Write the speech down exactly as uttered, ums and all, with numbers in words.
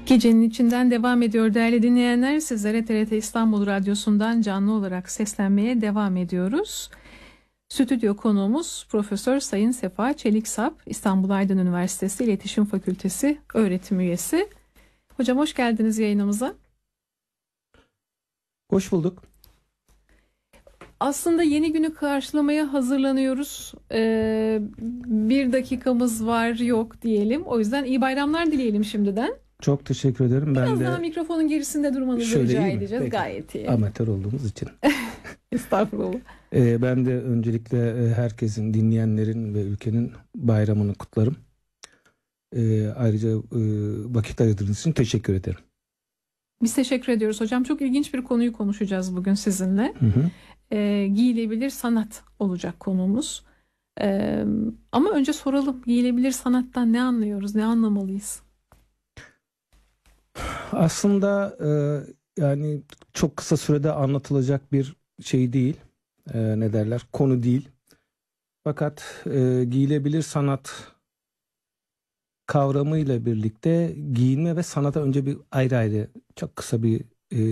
Gecenin içinden devam ediyor değerli dinleyenler. Sizlere T R T İstanbul Radyosu'ndan canlı olarak seslenmeye devam ediyoruz. Stüdyo konuğumuz Profesör Sayın Sefa Çeliksap, İstanbul Aydın Üniversitesi İletişim Fakültesi öğretim üyesi. Hocam hoş geldiniz yayınımıza. Hoş bulduk. Aslında yeni günü karşılamaya hazırlanıyoruz. Ee, bir dakikamız var yok diyelim. O yüzden iyi bayramlar dileyelim şimdiden. Çok teşekkür ederim. Biraz ben de daha mikrofonun gerisinde durmanızı rica edeceğiz. Peki. Gayet iyi. Amatör olduğumuz için. Estağfurullah. Ee, ben de öncelikle herkesin, dinleyenlerin ve ülkenin bayramını kutlarım. Ee, ayrıca e, vakit ayırdığınız için teşekkür ederim. Biz teşekkür ediyoruz hocam. Çok ilginç bir konuyu konuşacağız bugün sizinle. Hı hı. Ee, giyilebilir sanat olacak konumuz. Ee, ama önce soralım. Giyilebilir sanattan ne anlıyoruz? Ne anlamalıyız? Aslında e, yani çok kısa sürede anlatılacak bir şey değil. E, ne derler? Konu değil. Fakat e, giyilebilir sanat kavramıyla birlikte giyinme ve sanata önce bir ayrı ayrı çok kısa bir